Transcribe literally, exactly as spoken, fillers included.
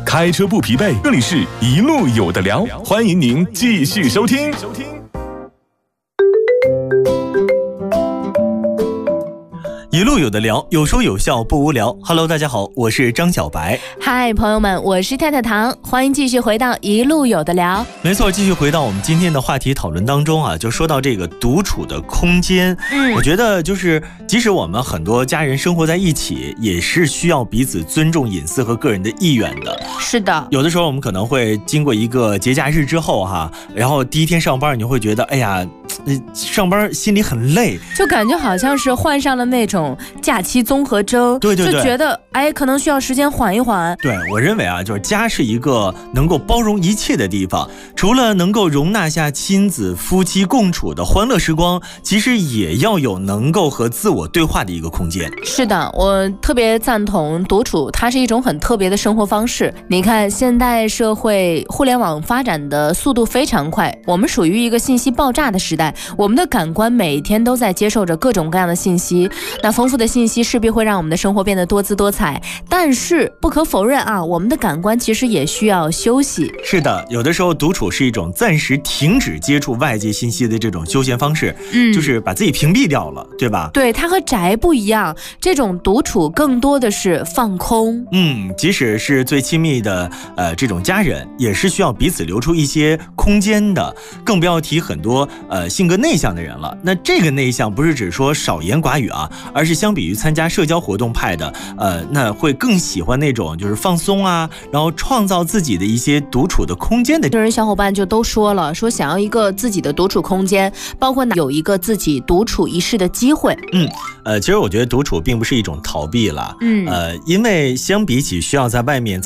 开车不疲惫，这里是一路有的聊，欢迎您继续收听。 一路有的聊，有说有笑不无聊。Hello， 大家好，我是张小白。 嗨，朋友们，我是太太糖，欢迎继续回到一路有的聊。 没错，继续回到我们今天的话题讨论当中啊，就说到这个独处的空间。嗯，我觉得就是即使我们很多家人生活在一起，也是需要彼此尊重隐私和个人的意愿的。 是的， 有的时候我们可能会经过一个节假日之后哈，然后第一天上班，你会觉得哎呀，上班心里很累， 就感觉好像是患上了那种假期综合征， 对对对， 就觉得哎，可能需要时间缓一缓。 对，我认为啊，就是家是一个能够包容一切的地方，除了能够容纳下亲子夫妻共处的欢乐时光，其实也要有能够和自我对话的一个空间。 是的，我特别赞同独处，它是一种很特别的生活方式。你看，现代社会互联网发展的速度非常快，我们属于一个信息爆炸的时代，我们的感官每天都在接受着各种各样的信息，那丰富的信息势必会让我们的生活变得多姿多彩，但是不可否认啊，我们的感官其实也需要休息。 是的，有的时候独处是一种暂时停止接触外界信息的这种休闲方式，嗯，就是把自己屏蔽掉了，对吧？ 对，它和宅不一样，这种独处更多的是放空。 嗯，即使是最亲密的呃这种家人，也是需要彼此留出一些空间的，更不要提很多呃性格内向的人了。那这个内向不是指说少言寡语啊，而是相比于参加社交活动派的，呃，那会更喜欢那种就是放松啊，然后创造自己的一些独处的空间的。 这人小伙伴就都说了，说想要一个自己的独处空间，包括有一个自己独处一室的机会。 嗯，呃，其实我觉得独处并不是一种逃避了，嗯，呃，因为相比起需要在外面